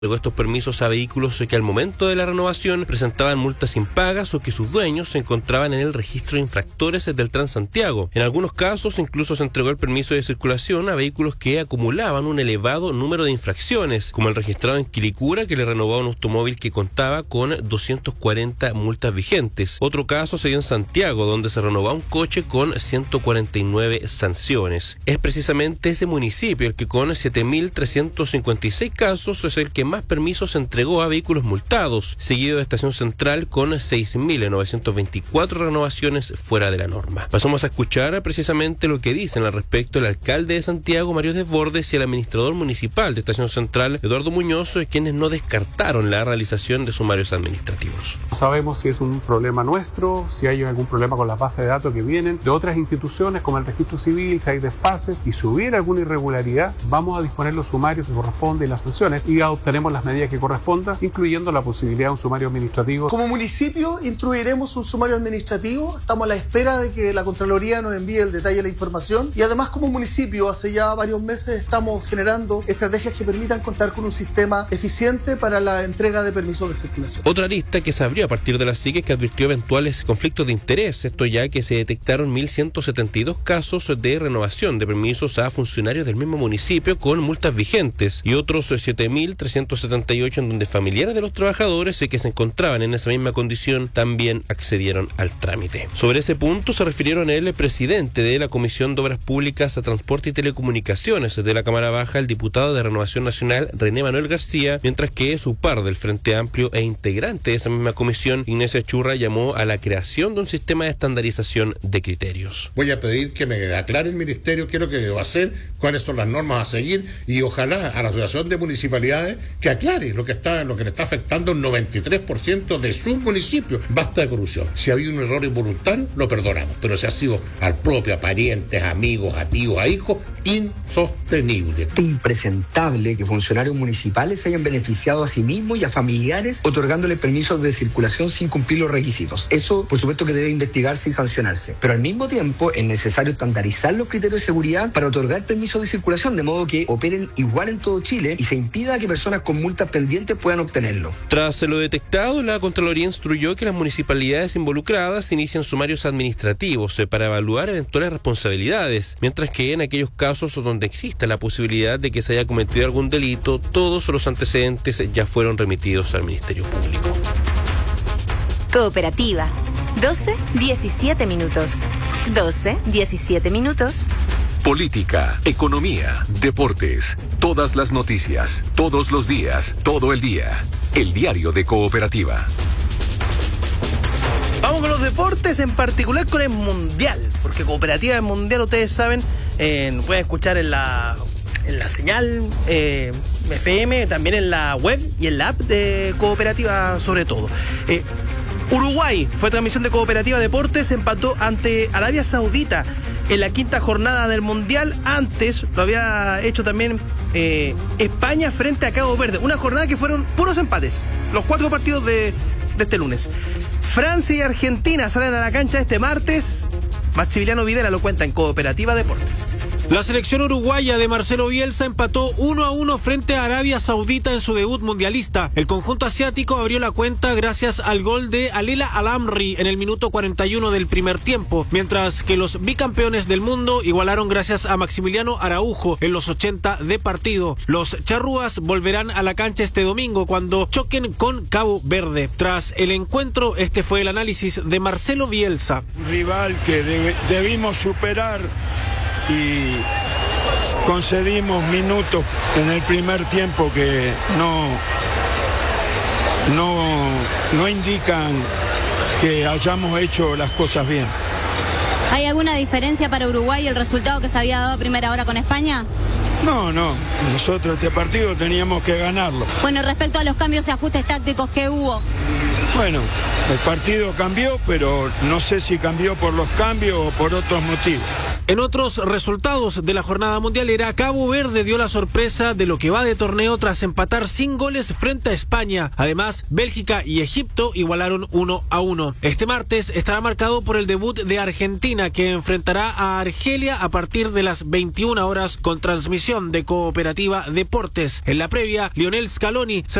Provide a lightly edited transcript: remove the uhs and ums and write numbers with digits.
estos permisos a vehículos que al momento de la renovación presentaban multas impagas o que sus dueños se encontraban en el registro de infractores del Transantiago. En algunos casos incluso se entregó el permiso de circulación a vehículos que acumulaban un elevado número de infracciones, como el registrado en Quilicura, que le renovó un automóvil que contaba con 240 multas vigentes. Otro caso se dio en Santiago, donde se renovó un coche con 149 sanciones. Es precisamente ese municipio el que con 7.356 casos es el que más permisos entregó a vehículos multados, seguido de Estación Central con 6.924 renovaciones fuera de la norma. Pasamos a escuchar precisamente lo que dicen al respecto el alcalde de Santiago, Mario Desbordes, y el administrador municipal de Estación Central, Eduardo Muñoz, quienes no descartaron la realización de sumarios administrativos. No sabemos si es un problema nuestro, si hay algún problema con las bases de datos que vienen de otras instituciones como el registro civil, si hay desfases y si hubiera alguna irregularidad, vamos a disponer los sumarios que corresponden y las sanciones y adoptaremos las medidas que correspondan, incluyendo la posibilidad de un sumario administrativo. Como municipio instruiremos un sumario administrativo, estamos a la espera de que la Contraloría nos envíe el detalle de la información y además como municipio hace ya varios meses estamos generando estrategias que permitan contar con un sistema eficiente para la entrega de permisos de circulación. Otra lista que se abrió a partir de la SIC es que advirtió eventuales conflictos de interés, esto ya que se detectaron 1.172 casos de renovación de permisos a funcionarios del mismo municipio con multas vigentes y otros 7.378 en donde familiares de los trabajadores que se encontraban en esa misma condición también accedieron al trámite. Sobre ese punto se refirieron el presidente de la Comisión de Obras Públicas, Transporte y Telecomunicaciones de la Cámara Baja, el diputado de Renovación Nacional, René Manuel García, mientras que su par del Frente Amplio e integrante de esa misma comisión, Ignacia Churra, llamó a la creación de un sistema de estandarización de criterios. Voy a pedir que me aclare el ministerio qué es lo que debo hacer, cuáles son las normas a seguir y ojalá a la Asociación de Municipalidades que aclare lo que le está afectando un 93% de sus municipios. Basta de corrupción. Si ha habido un error involuntario, lo perdonamos, pero si ha sido al propio, a parientes, amigos, a tíos, a hijos, insostenible. Es impresentable que funcionarios municipales se hayan beneficiado a sí mismos y a familiares otorgándole permisos de circulación sin cumplir los requisitos. Eso, por supuesto, que debe investigarse y sancionarse. Pero al mismo tiempo es necesario estandarizar los criterios de seguridad para otorgar permisos de circulación, de modo que operen igual en todo Chile y se impida que personas con multas pendientes puedan obtenerlo. Tras lo detectado, la Contraloría instruyó que las municipalidades involucradas inician sumarios administrativos para evaluar eventuales responsabilidades, mientras que en aquellos casos donde exista la posibilidad de que se haya cometido algún delito, todos los antecedentes ya fueron remitidos al Ministerio Público. Cooperativa. 12:17 minutos. 12:17 minutos. Política, economía, deportes, todas las noticias, todos los días, todo el día. El diario de Cooperativa. Vamos con los deportes, en particular con el Mundial, porque Cooperativa del Mundial, ustedes saben, pueden escuchar en la señal FM, también en la web y en la app de Cooperativa sobre todo. Uruguay fue transmisión de Cooperativa Deportes, empató ante Arabia Saudita en la quinta jornada del Mundial. Antes lo había hecho también España frente a Cabo Verde. Una jornada que fueron puros empates, los 4 partidos de este lunes. Francia y Argentina salen a la cancha este martes. Maximiliano Videla lo cuenta en Cooperativa Deportes. La selección uruguaya de Marcelo Bielsa empató 1-1 frente a Arabia Saudita en su debut mundialista. El conjunto asiático abrió la cuenta gracias al gol de Alela Al-Amri en el minuto 41 del primer tiempo, mientras que los bicampeones del mundo igualaron gracias a Maximiliano Araujo en los 80 de partido. Los charrúas volverán a la cancha este domingo cuando choquen con Cabo Verde. Tras el encuentro, este fue el análisis de Marcelo Bielsa. Rival que debimos superar y concedimos minutos en el primer tiempo que no indican que hayamos hecho las cosas bien. ¿Hay alguna diferencia para Uruguay el resultado que se había dado a primera hora con España? No, nosotros este partido teníamos que ganarlo. Bueno, respecto a los cambios y ajustes tácticos que hubo. Bueno, el partido cambió, pero no sé si cambió por los cambios o por otros motivos. En otros resultados de la jornada mundialera, Cabo Verde dio la sorpresa de lo que va de torneo tras empatar sin goles frente a España. Además, Bélgica y Egipto igualaron 1-1. Este martes estará marcado por el debut de Argentina, que enfrentará a Argelia a partir de las 21 horas con transmisión de Cooperativa Deportes. En la previa, Lionel Scaloni